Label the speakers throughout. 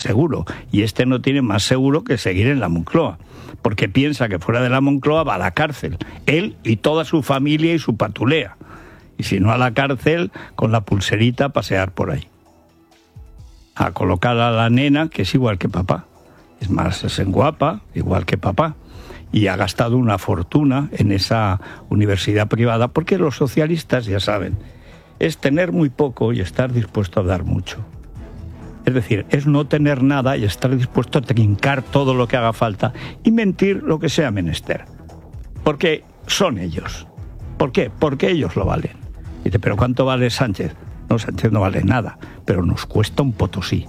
Speaker 1: seguro. Y este no tiene más seguro que seguir en la Moncloa, porque piensa que fuera de la Moncloa va a la cárcel, él y toda su familia y su patulea. Y si no a la cárcel, con la pulserita a pasear por ahí. A colocar a la nena, que es igual que papá. Es más, es guapa, igual que papá. Y ha gastado una fortuna en esa universidad privada, porque los socialistas, ya saben, es tener muy poco y estar dispuesto a dar mucho. Es decir, es no tener nada y estar dispuesto a trincar todo lo que haga falta y mentir lo que sea menester. Porque son ellos. ¿Por qué? Porque ellos lo valen. Dice, ¿pero cuánto vale Sánchez? No, Sánchez no vale nada, pero nos cuesta un potosí.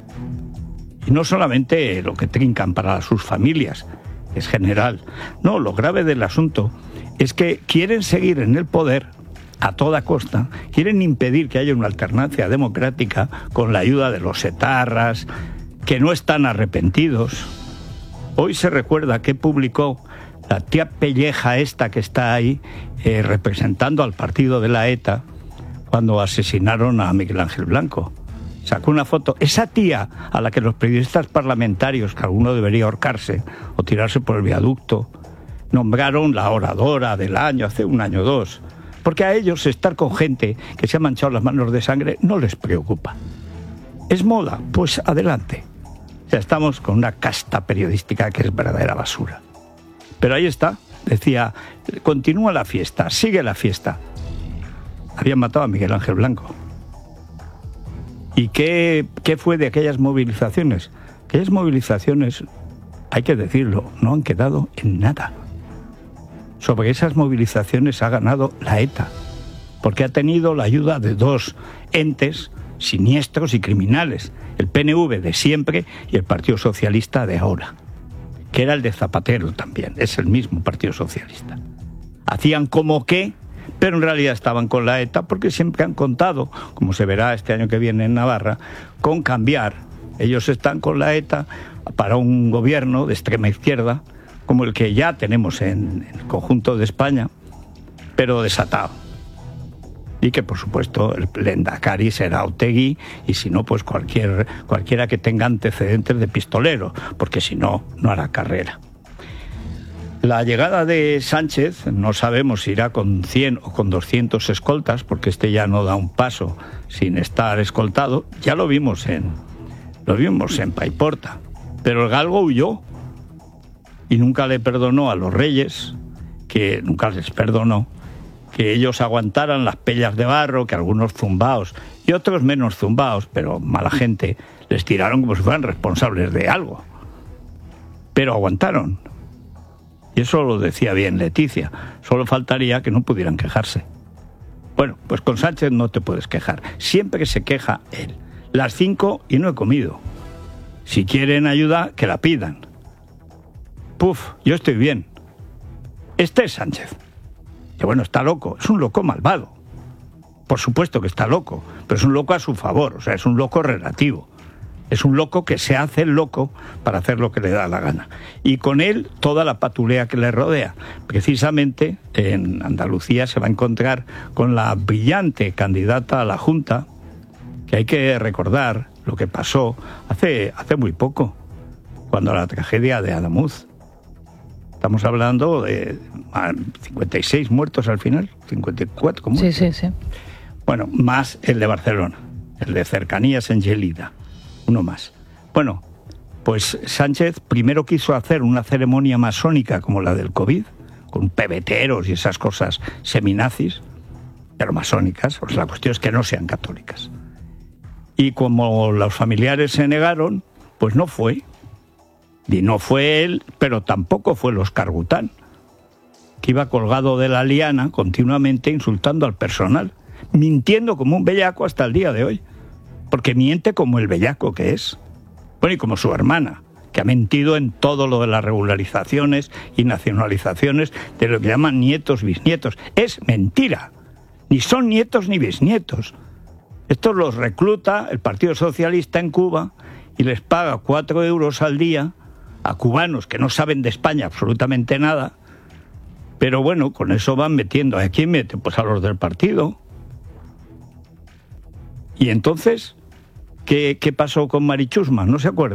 Speaker 1: Y no solamente lo que trincan para sus familias, es general. No, lo grave del asunto es que quieren seguir en el poder a toda costa, quieren impedir que haya una alternancia democrática con la ayuda de los etarras, que no están arrepentidos. Hoy se recuerda que publicó la tía Pelleja esta que está ahí representando al partido de la ETA cuando asesinaron a Miguel Ángel Blanco. Sacó una foto. Esa tía a la que los periodistas parlamentarios, que alguno debería ahorcarse o tirarse por el viaducto, nombraron la oradora del año, hace un año o dos. Porque a ellos estar con gente que se ha manchado las manos de sangre no les preocupa. ¿Es moda? Pues adelante. O sea, estamos con una casta periodística que es verdadera basura. Pero ahí está, decía, continúa la fiesta, sigue la fiesta. Habían matado a Miguel Ángel Blanco. ¿Y qué fue de aquellas movilizaciones? Aquellas movilizaciones, hay que decirlo, no han quedado en nada. Sobre esas movilizaciones ha ganado la ETA, porque ha tenido la ayuda de dos entes siniestros y criminales, el PNV de siempre y el Partido Socialista de ahora, que era el de Zapatero también, es el mismo Partido Socialista. Hacían como que, pero en realidad estaban con la ETA porque siempre han contado, como se verá este año que viene en Navarra, con cambiar. Ellos están con la ETA para un gobierno de extrema izquierda, como el que ya tenemos en el conjunto de España, pero desatado. Y que, por supuesto, el lehendakari será Otegi, y si no, pues cualquiera que tenga antecedentes de pistolero, porque si no, no hará carrera. La llegada de Sánchez, no sabemos si irá con 100 o con 200 escoltas, porque este ya no da un paso sin estar escoltado. Ya lo vimos en Paiporta, pero el galgo huyó y nunca le perdonó a los reyes, que nunca les perdonó, que ellos aguantaran las pellas de barro, que algunos zumbaos y otros menos zumbaos, pero mala gente, les tiraron como si fueran responsables de algo. Pero aguantaron. Y eso lo decía bien Leticia. Solo faltaría que no pudieran quejarse. Bueno, pues con Sánchez no te puedes quejar. Siempre que se queja él. Las 5 y no he comido. Si quieren ayuda, que la pidan. Puf, yo estoy bien. Este es Sánchez. Que bueno, está loco. Es un loco malvado. Por supuesto que está loco. Pero es un loco a su favor. O sea, es un loco relativo. Es un loco que se hace loco para hacer lo que le da la gana. Y con él toda la patulea que le rodea. Precisamente en Andalucía se va a encontrar con la brillante candidata a la Junta, que hay que recordar lo que pasó hace muy poco, cuando la tragedia de Adamuz. Estamos hablando de 56 muertos al final, 54 como
Speaker 2: sí.
Speaker 1: Bueno, más el de Barcelona, el de Cercanías en Gelida. Uno más. Bueno, pues Sánchez primero quiso hacer una ceremonia masónica como la del COVID, con pebeteros y esas cosas seminazis, pero masónicas, pues la cuestión es que no sean católicas. Y como los familiares se negaron, pues no fue. Y no fue él, pero tampoco fue el Óscar Gután, que iba colgado de la liana continuamente insultando al personal, mintiendo como un bellaco hasta el día de hoy. Porque miente como el bellaco que es. Bueno, y como su hermana, que ha mentido en todo lo de las regularizaciones y nacionalizaciones de lo que llaman nietos, bisnietos. Es mentira. Ni son nietos ni bisnietos. Estos los recluta el Partido Socialista en Cuba y les paga 4 euros al día a cubanos que no saben de España absolutamente nada. Pero bueno, con eso van metiendo. ¿A quién mete? Pues a los del partido. Y entonces, ¿qué pasó con Marichusma? ¿No se acuerda?